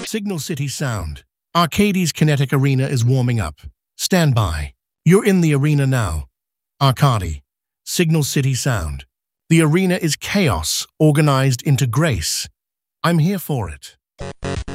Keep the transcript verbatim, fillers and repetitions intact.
Signal City Sound. Arcades Kinetic Arena is warming up. Stand by. You're in the arena now. Arcade. Signal City Sound. The arena is chaos organized into grace. I'm here for it.